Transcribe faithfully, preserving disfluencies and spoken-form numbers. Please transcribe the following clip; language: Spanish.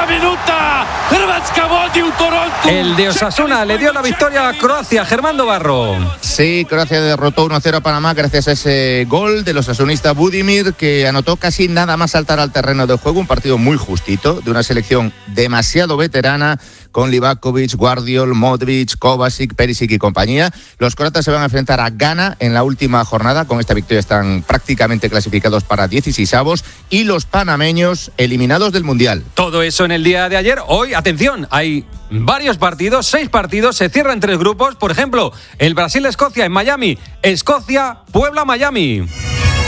Minuta, el de Osasuna le dio la victoria a Croacia. Germán Barro. Sí, Croacia derrotó uno cero a Panamá gracias a ese gol del osasunista Budimir, que anotó casi nada más saltar al terreno de juego. Un partido muy justito, de una selección demasiado veterana, con Livakovic, Guardiol, Modric, Kovacic, Perisic y compañía. Los croatas se van a enfrentar a Ghana en la última jornada. Con esta victoria están prácticamente clasificados para dieciseisavos, y los panameños eliminados del Mundial. Todo eso en el día de ayer. Hoy, atención, hay varios partidos, seis partidos, se cierran tres grupos. Por ejemplo, el Brasil-Escocia en Miami, Escocia, Puebla-Miami.